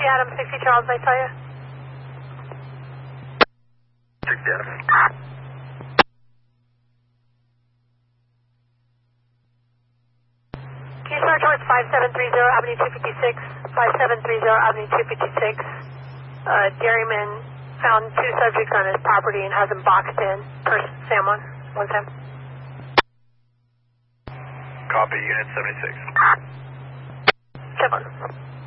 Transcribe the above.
Adam, 60 Charles, I tell you. 60 Adam. Can you start towards 5730 Avenue 256, 5730 Avenue 256. Dairyman found 2 subjects on his property and has them boxed in per Sam 1 time. Copy, unit 76. Sam 1.